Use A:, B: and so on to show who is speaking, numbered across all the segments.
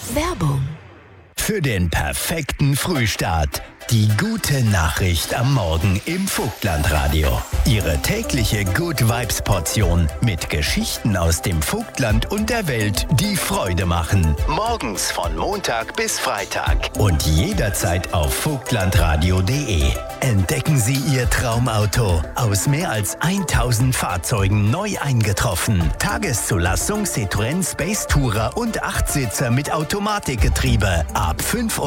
A: Werbung.
B: Für den perfekten Frühstart. Die gute Nachricht am Morgen im Vogtlandradio. Ihre tägliche Good Vibes Portion mit Geschichten aus dem Vogtland und der Welt, die Freude machen. Morgens von Montag bis Freitag und jederzeit auf vogtlandradio.de. Entdecken Sie Ihr Traumauto. Aus mehr als 1000 Fahrzeugen neu eingetroffen. Tageszulassung Citroën Space Tourer und 8-Sitzer mit Automatikgetriebe. Ab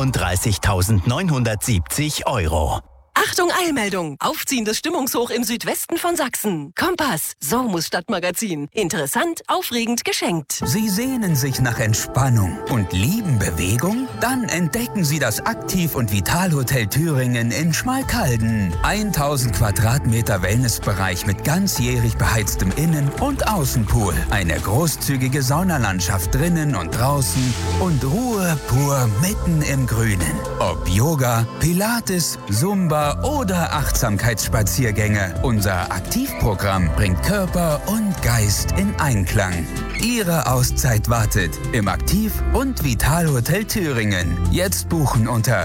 B: 35.970 €.
C: Achtung, Eilmeldung! Aufziehendes Stimmungshoch im Südwesten von Sachsen. Kompass, so muss Stadtmagazin. Interessant, aufregend, geschenkt.
D: Sie sehnen sich nach Entspannung und lieben Bewegung? Dann entdecken Sie das Aktiv- und Vitalhotel Thüringen in Schmalkalden. 1000 Quadratmeter Wellnessbereich mit ganzjährig beheiztem Innen- und Außenpool. Eine großzügige Saunalandschaft drinnen und draußen und Ruhe pur mitten im Grünen. Ob Yoga, Pilates, Zumba oder Achtsamkeitsspaziergänge. Unser Aktivprogramm bringt Körper und Geist in Einklang. Ihre Auszeit wartet im Aktiv- und Vitalhotel Thüringen. Jetzt buchen unter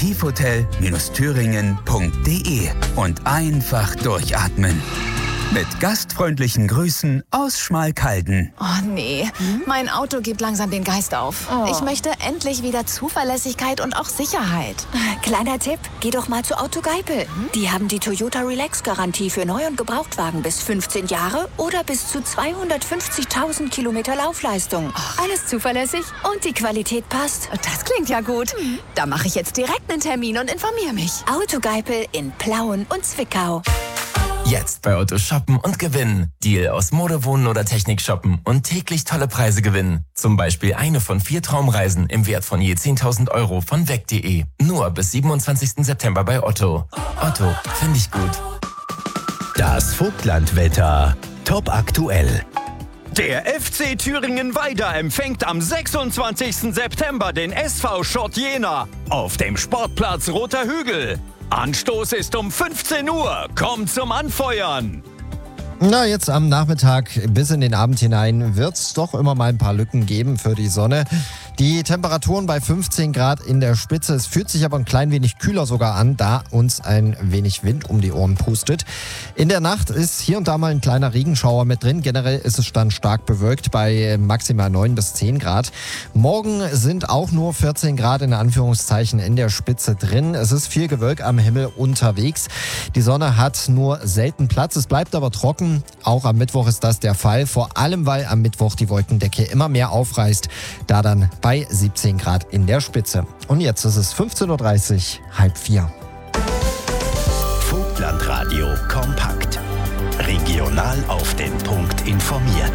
D: aktivhotel-thüringen.de und einfach durchatmen. Mit gastfreundlichen Grüßen aus Schmalkalden.
A: Oh nee, mein Auto gibt langsam den Geist auf. Ich möchte endlich wieder Zuverlässigkeit und auch Sicherheit.
E: Kleiner Tipp, geh doch mal zu Autogeipel. Die haben die Toyota Relax-Garantie für Neu- und Gebrauchtwagen bis 15 Jahre oder bis zu 250.000 Kilometer Laufleistung. Alles zuverlässig und die Qualität passt.
A: Das klingt ja gut. Da mache ich jetzt direkt einen Termin und informiere mich.
E: Autogeipel in Plauen und Zwickau.
F: Jetzt bei Otto shoppen und gewinnen. Deal aus Modewohnen oder Technik shoppen und täglich tolle Preise gewinnen. Zum Beispiel eine von 4 Traumreisen im Wert von je 10.000 € von weg.de. Nur bis 27. September bei Otto. Otto, finde ich gut.
B: Das Vogtlandwetter. Top aktuell.
G: Der FC Thüringen-Weida empfängt am 26. September den SV Schott Jena auf dem Sportplatz Roter Hügel. Anstoß ist um 15 Uhr. Kommt zum Anfeuern.
H: Na, jetzt am Nachmittag bis in den Abend hinein wird es doch immer mal ein paar Lücken geben für die Sonne. Die Temperaturen bei 15 Grad in der Spitze. Es fühlt sich aber ein klein wenig kühler sogar an, da uns ein wenig Wind um die Ohren pustet. In der Nacht ist hier und da mal ein kleiner Regenschauer mit drin. Generell ist es dann stark bewölkt bei maximal 9 bis 10 Grad. Morgen sind auch nur 14 Grad in Anführungszeichen in der Spitze drin. Es ist viel Gewölk am Himmel unterwegs. Die Sonne hat nur selten Platz. Es bleibt aber trocken. Auch am Mittwoch ist das der Fall. Vor allem, weil am Mittwoch die Wolkendecke immer mehr aufreißt. Da dann bei 17 Grad in der Spitze. Und jetzt ist es 15.30 Uhr, 3:30.
B: Vogtlandradio kompakt. Regional auf den Punkt informiert.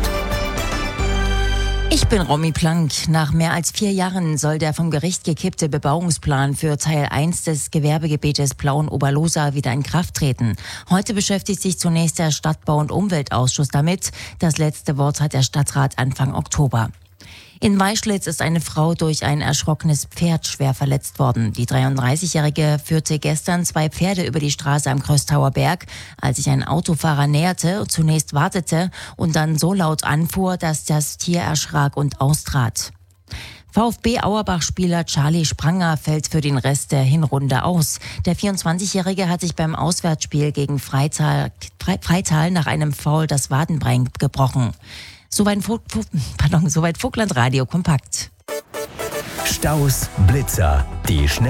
I: Ich bin Romy Plank. Nach mehr als 4 Jahren soll der vom Gericht gekippte Bebauungsplan für Teil 1 des Gewerbegebietes Plauen-Oberlosa wieder in Kraft treten. Heute beschäftigt sich zunächst der Stadtbau- und Umweltausschuss damit. Das letzte Wort hat der Stadtrat Anfang Oktober. In Weischlitz ist eine Frau durch ein erschrockenes Pferd schwer verletzt worden. Die 33-Jährige führte gestern 2 Pferde über die Straße am Kröstauer Berg, als sich ein Autofahrer näherte, zunächst wartete und dann so laut anfuhr, dass das Tier erschrak und austrat. VfB Auerbach-Spieler Charlie Spranger fällt für den Rest der Hinrunde aus. Der 24-Jährige hat sich beim Auswärtsspiel gegen Freital nach einem Foul das Wadenbein gebrochen. Soweit Vogtlandradio kompakt.
B: Staus, Blitzer, die